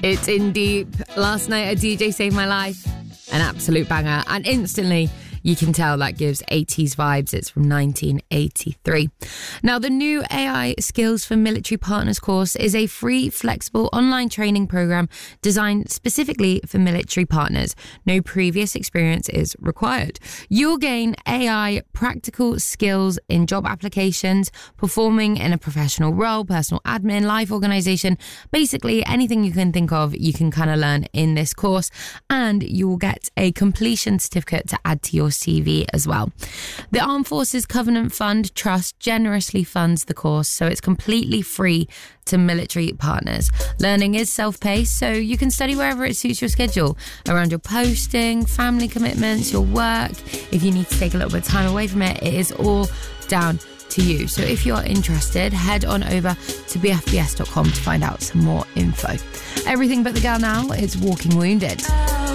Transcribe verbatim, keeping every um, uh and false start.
It's In Deep. Last night a D J saved my life. An absolute banger. And instantly you can tell that gives eighties vibes. It's from nineteen eighty-three. Now, the new A I Skills for Military Partners course is a free, flexible online training program designed specifically for military partners. No previous experience is required. You'll gain A I practical skills in job applications, performing in a professional role, personal admin, life organisation. Basically, anything you can think of, you can kind of learn in this course. And you will get a completion certificate to add to your C V as well. The Armed Forces Covenant Fund Trust generously funds the course, so it's completely free to military partners. Learning is self-paced, so you can study wherever it suits your schedule, around your posting, family commitments, your work. If you need to take a little bit of time away from it, it is all down to you. So if you're interested, head on over to b f b s dot com to find out some more info. Everything But the Girl now is Walking Wounded.